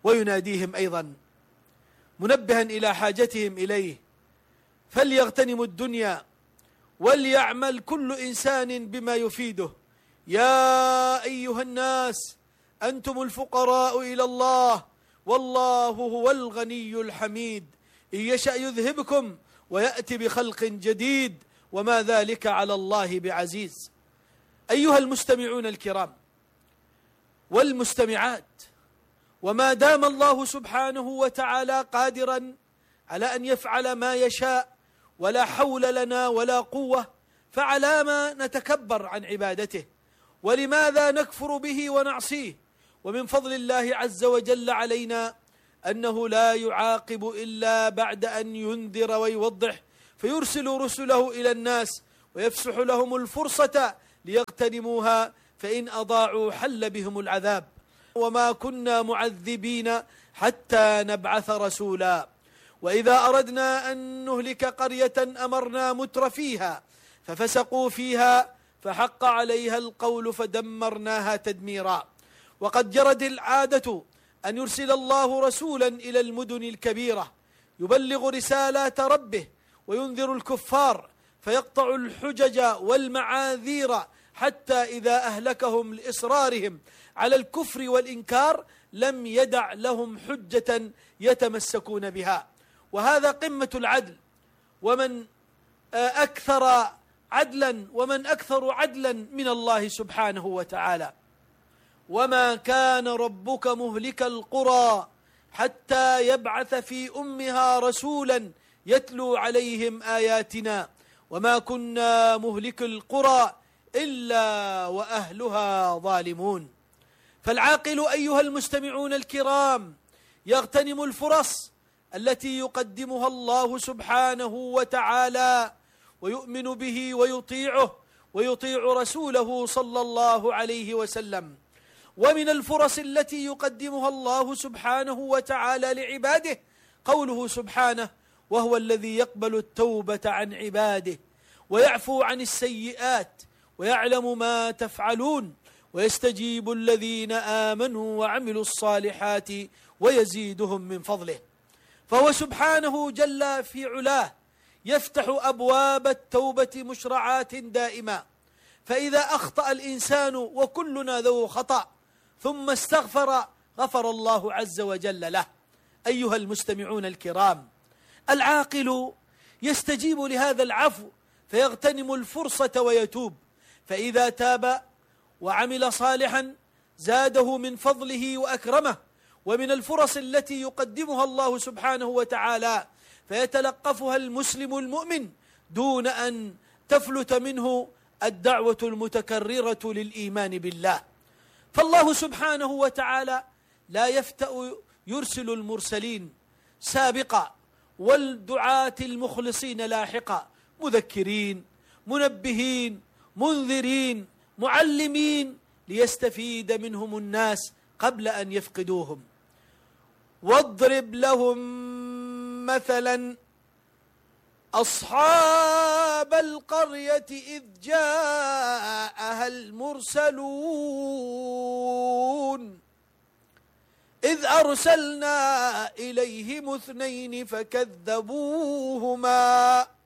ويناديهم أيضا منبها إلى حاجتهم إليه: فليغتنموا الدنيا وليعمل كل إنسان بما يفيده. يا أيها الناس أنتم الفقراء إلى الله والله هو الغني الحميد، إن يشأ يذهبكم ويأتي بخلق جديد وما ذلك على الله بعزيز. أيها المستمعون الكرام والمستمعات، وما دام الله سبحانه وتعالى قادرا على أن يفعل ما يشاء ولا حول لنا ولا قوة، فعلى ما نتكبر عن عبادته؟ ولماذا نكفر به ونعصيه؟ ومن فضل الله عز وجل علينا أنه لا يعاقب إلا بعد أن ينذر ويوضح، فيرسل رسله إلى الناس ويفسح لهم الفرصة ليغتنموها، فإن أضاعوا حل بهم العذاب. وما كنا معذبين حتى نبعث رسولا، وإذا أردنا أن نهلك قرية أمرنا متر فيها ففسقوا فيها فحق عليها القول فدمرناها تدميرا. وقد جرت العادة أن يرسل الله رسولا إلى المدن الكبيرة يبلغ رسالات ربه وينذر الكفار، فيقطع الحجج والمعاذير حتى إذا أهلكهم لإصرارهم على الكفر والإنكار لم يدع لهم حجة يتمسكون بها. وهذا قمة العدل، ومن أكثر عدلا ومن أكثر عدلا من الله سبحانه وتعالى. وما كان ربك مهلك القرى حتى يبعث في أمها رسولا يتلو عليهم آياتنا وما كنا مهلك القرى إلا وأهلها ظالمون. فالعاقل أيها المستمعون الكرام يغتنم الفرص التي يقدمها الله سبحانه وتعالى ويؤمن به ويطيعه ويطيع رسوله صلى الله عليه وسلم. ومن الفرص التي يقدمها الله سبحانه وتعالى لعباده قوله سبحانه: وهو الذي يقبل التوبة عن عباده ويعفو عن السيئات ويعلم ما تفعلون ويستجيب الذين آمنوا وعملوا الصالحات ويزيدهم من فضله. فهو سبحانه جل في علاه يفتح أبواب التوبة مشرعات دائما، فإذا أخطأ الإنسان وكلنا ذو خطأ ثم استغفر غفر الله عز وجل له. أيها المستمعون الكرام، العاقل يستجيب لهذا العفو فيغتنم الفرصة ويتوب، فإذا تاب وعمل صالحا زاده من فضله وأكرمه. ومن الفرص التي يقدمها الله سبحانه وتعالى فيتلقفها المسلم المؤمن دون أن تفلت منه الدعوة المتكررة للإيمان بالله. فالله سبحانه وتعالى لا يفتأ يرسل المرسلين سابقا والدعاة المخلصين لاحقا، مذكرين منبهين منذرين معلمين ليستفيد منهم الناس قبل أن يفقدوهم. واضرب لهم مثلا أصحاب القرية إذ جاءها المرسلون إذ أرسلنا إليهم 2 فكذبوهما